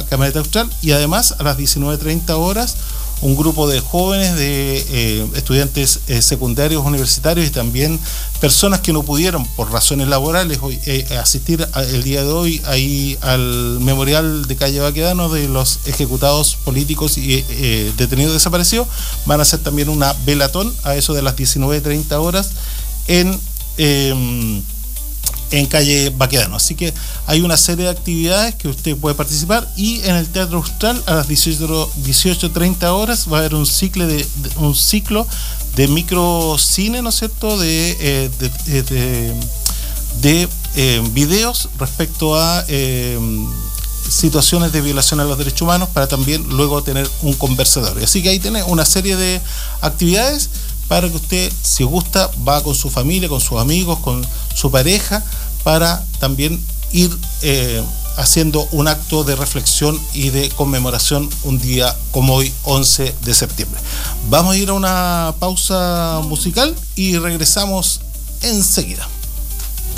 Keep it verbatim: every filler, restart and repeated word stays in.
Camioneta Austral, y además a las diecinueve treinta horas un grupo de jóvenes, de eh, estudiantes eh, secundarios, universitarios y también personas que no pudieron por razones laborales hoy, eh, asistir a, el día de hoy ahí al memorial de calle Baquedano de los ejecutados políticos y eh, detenidos desaparecidos. Van a hacer también una velatón a eso de las diecinueve treinta horas en... Eh, en calle Baquedano. Así que hay una serie de actividades que usted puede participar, y en el Teatro Austral a las dieciocho treinta horas va a haber un ciclo de, de un ciclo de microcine, ¿no es cierto?, de, eh, de, de, de eh, videos respecto a eh, situaciones de violación a los derechos humanos, para también luego tener un conversatorio. Así que ahí tiene una serie de actividades para que usted, si gusta, va con su familia, con sus amigos, con su pareja, para también ir eh, haciendo un acto de reflexión y de conmemoración un día como hoy, once de septiembre. Vamos a ir a una pausa musical y regresamos enseguida.